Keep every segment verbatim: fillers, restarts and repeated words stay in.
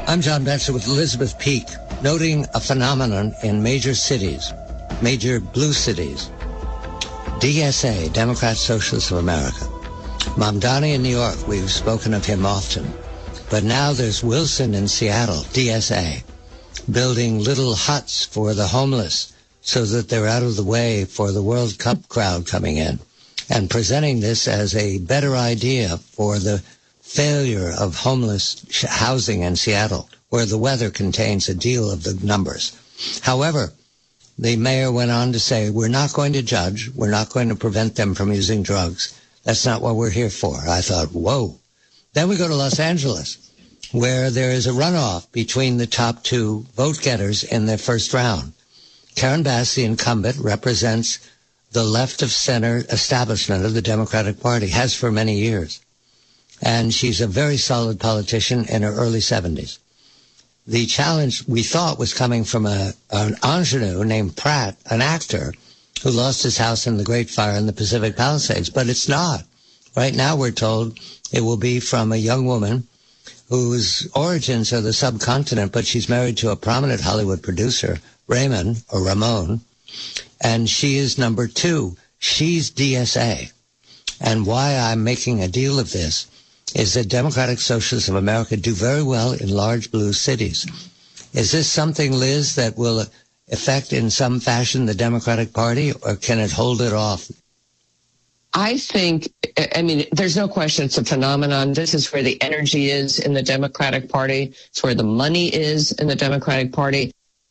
I'm John Batchelor with Elizabeth Peak, noting a phenomenon in major cities, major blue cities. D S A, Democrat Socialists of America. Mamdani in New York, we've spoken of him often. But now there's Wilson in Seattle, D S A, building little huts for the homeless so that they're out of the way for the World Cup crowd coming in, and presenting this as a better idea for the failure of homeless housing in Seattle, where the weather contains a deal of the numbers. However, the mayor went on to say, we're not going to judge, we're not going to prevent them from using drugs. That's not what we're here for. I thought, whoa. Then we go to Los Angeles, where there is a runoff between the top two vote getters in the first round. Karen Bass, the incumbent, represents the left of center establishment of the Democratic Party, has for many years. And she's a very solid politician in her early seventies. The challenge we thought was coming from a, an ingenue named Pratt, an actor, who lost his house in the Great Fire in the Pacific Palisades, but it's not. Right now we're told it will be from a young woman whose origins are the subcontinent, but she's married to a prominent Hollywood producer, Raymond, or Ramon, and she is number two. She's D S A. And why I'm making a deal of this is that Democratic Socialists of America do very well in large blue cities. Is this something, Liz, that will affect in some fashion the Democratic Party, or can it hold it off? I think, I mean, there's no question it's a phenomenon. This is where the energy is in the Democratic Party. It's where the money is in the Democratic Party.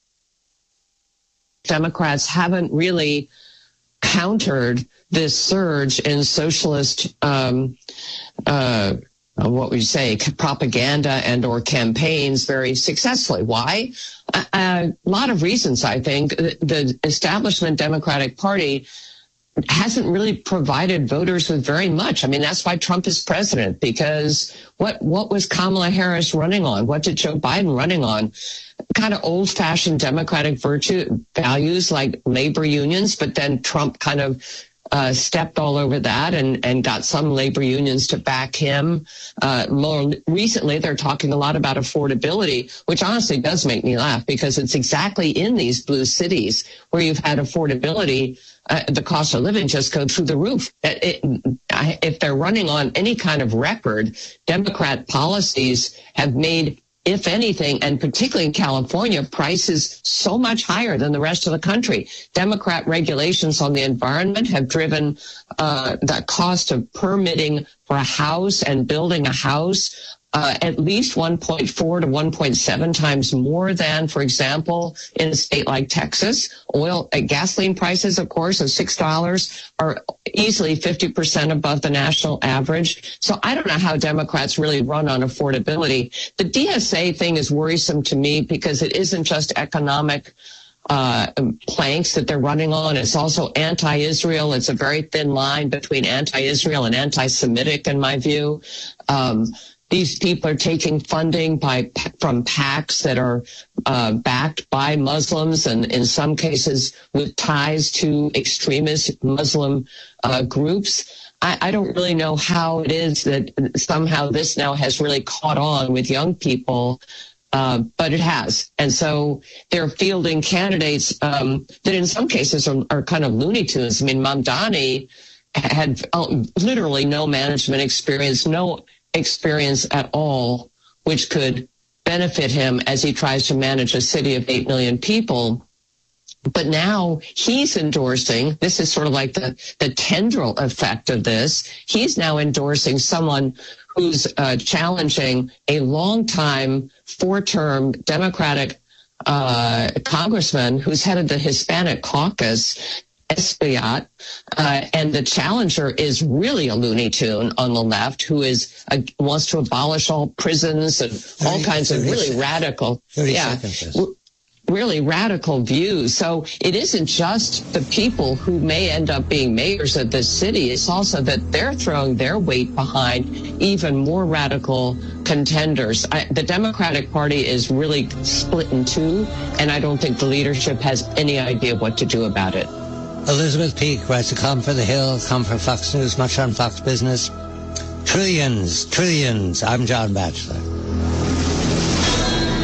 Democrats haven't really countered this surge in socialist, um, uh, what would you say, propaganda and or campaigns very successfully. Why? A, a lot of reasons, I think. The, the establishment Democratic Party hasn't really provided voters with very much. I mean, that's why Trump is president, because what, what was Kamala Harris running on? What did Joe Biden running on? Kind of old-fashioned Democratic virtue values like labor unions, but then Trump kind of uh, stepped all over that and, and got some labor unions to back him. Uh, more recently, they're talking a lot about affordability, which honestly does make me laugh, because it's exactly in these blue cities where you've had affordability, uh, the cost of living just go through the roof. It, it, I, if they're running on any kind of record, Democrat policies have made, if anything, and particularly in California, prices so much higher than the rest of the country. Democrat regulations on the environment have driven uh, the cost of permitting for a house and building a house uh, at least one point four to one point seven times more than, for example, in a state like Texas. Oil, uh, gasoline prices, of course, of six dollars are easily fifty percent above the national average. So I don't know how Democrats really run on affordability. The D S A thing is worrisome to me because it isn't just economic uh planks that they're running on. It's also anti-Israel. It's a very thin line between anti-Israel and anti-Semitic, in my view. Um, These people are taking funding by from PACs that are uh, backed by Muslims, and in some cases with ties to extremist Muslim uh, groups. I, I don't really know how it is that somehow this now has really caught on with young people, uh, but it has. And so they're fielding candidates um, that in some cases are, are kind of Looney Tunes. I mean, Mamdani had literally no management experience, no experience at all, which could benefit him as he tries to manage a city of eight million people. But now he's endorsing, this is sort of like the, the tendril effect of this. He's now endorsing someone who's uh, challenging a longtime four-term Democratic uh, congressman who's headed the Hispanic caucus, Espaillat, uh, and the challenger is really a Looney Tune on the left, who is uh, wants to abolish all prisons and all kinds of really radical, yeah, really radical views. So it isn't just the people who may end up being mayors of this city. It's also that they're throwing their weight behind even more radical contenders. I, the Democratic Party is really split in two, and I don't think the leadership has any idea what to do about it. Elizabeth Peak writes a column for The Hill, column for Fox News, much on Fox Business. Trillions, trillions. I'm John Batchelor.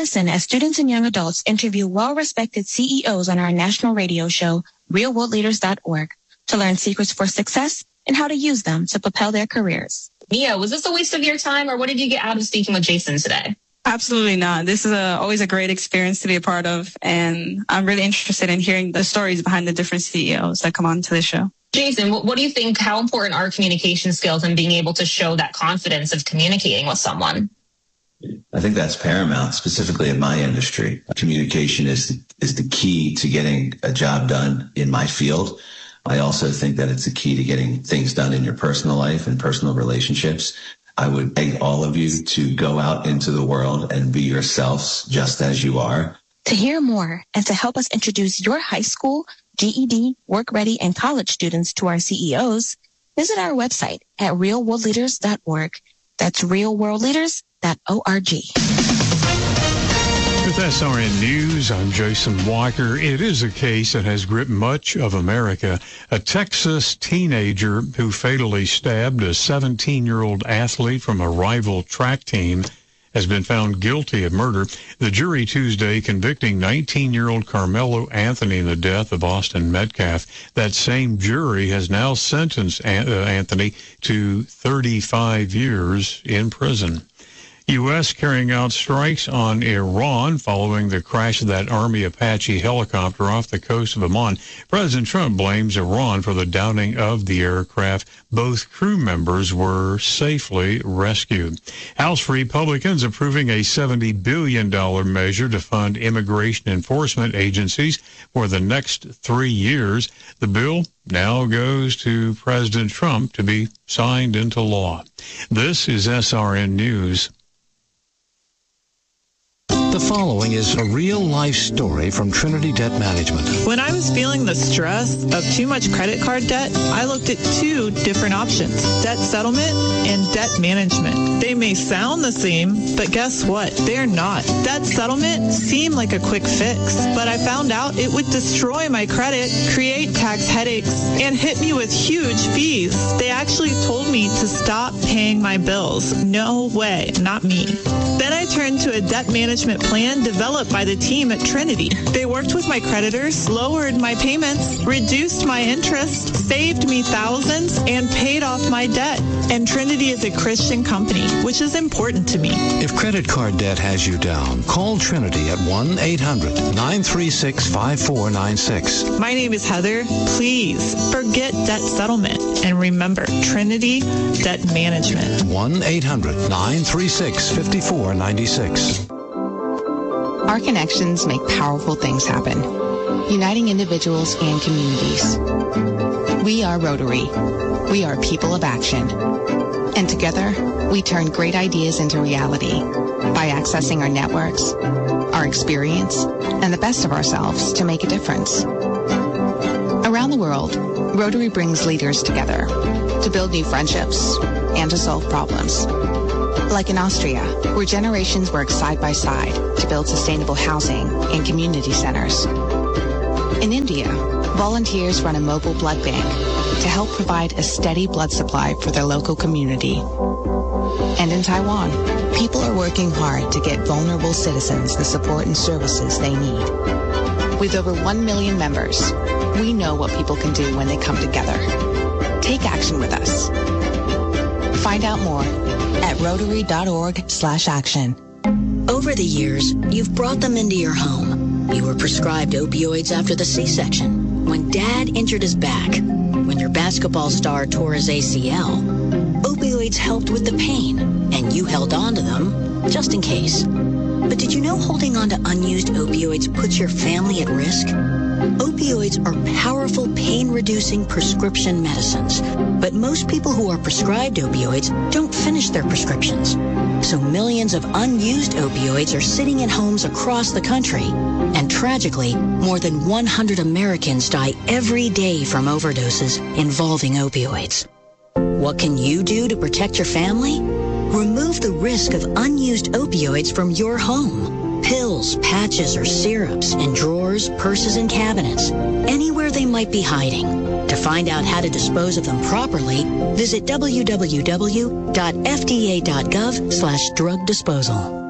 Listen as students and young adults interview well-respected C E Os on our national radio show, real world leaders dot org, to learn secrets for success and how to use them to propel their careers. Mia, was this a waste of your time, or what did you get out of speaking with Jason today? Absolutely not. This is a, always a great experience to be a part of, and I'm really interested in hearing the stories behind the different C E Os that come on to the show. Jason, what, what do you think, how important are communication skills and being able to show that confidence of communicating with someone? I think that's paramount, specifically in my industry. Communication is the, is the key to getting a job done in my field. I also think that it's the key to getting things done in your personal life and personal relationships. I would beg all of you to go out into the world and be yourselves just as you are. To hear more and to help us introduce your high school, G E D, work ready, and college students to our C E Os, visit our website at real world leaders dot org. That's real world leaders dot org. With S R N News, I'm Jason Walker. It is a case that has gripped much of America. A Texas teenager who fatally stabbed a seventeen-year-old athlete from a rival track team has been found guilty of murder. The jury Tuesday convicting nineteen-year-old Carmelo Anthony in the death of Austin Metcalf. That same jury has now sentenced Anthony to thirty-five years in prison. U S carrying out strikes on Iran following the crash of that Army Apache helicopter off the coast of Oman. President Trump blames Iran for the downing of the aircraft. Both crew members were safely rescued. House Republicans approving a seventy billion dollars measure to fund immigration enforcement agencies for the next three years. The bill now goes to President Trump to be signed into law. This is S R N News. The following is a real-life story from Trinity Debt Management. When I was feeling the stress of too much credit card debt, I looked at two different options, debt settlement and debt management. They may sound the same, but guess what? They're not. Debt settlement seemed like a quick fix, but I found out it would destroy my credit, create tax headaches, and hit me with huge fees. They actually told me to stop paying my bills. No way, not me. Then I turned to a debt management plan developed by the team at Trinity. They worked with my creditors, lowered my payments, reduced my interest, saved me thousands, and paid off my debt. And Trinity is a Christian company, which is important to me. If credit card debt has you down, call Trinity at one eight hundred nine three six five four nine six. My name is Heather. Please forget debt settlement and remember Trinity Debt Management. one eight hundred nine three six five four nine six. Our connections make powerful things happen, uniting individuals and communities. We are Rotary. We are people of action. And together, we turn great ideas into reality by accessing our networks, our experience, and the best of ourselves to make a difference. Around the world, Rotary brings leaders together to build new friendships and to solve problems. Like in Austria, where generations work side by side to build sustainable housing and community centers. In India, volunteers run a mobile blood bank to help provide a steady blood supply for their local community. And in Taiwan, people are working hard to get vulnerable citizens the support and services they need. With over one million members, we know what people can do when they come together. Take action with us. Find out more at rotary dot org slash action. Over the years, you've brought them into your home. You were prescribed opioids after the C-section, when Dad injured his back, when your basketball star tore his A C L. Opioids helped with the pain, and you held on to them just in case. But did you know holding on to unused opioids puts your family at risk? Opioids are powerful pain-reducing prescription medicines, but most people who are prescribed opioids don't finish their prescriptions. So millions of unused opioids are sitting in homes across the country, and tragically, more than one hundred Americans die every day from overdoses involving opioids. What can you do to protect your family? Remove the risk of unused opioids from your home. Pills, patches, or syrups in drawers, purses, and cabinets, anywhere they might be hiding. To find out how to dispose of them properly, visit w w w dot f d a dot gov slash drug disposal.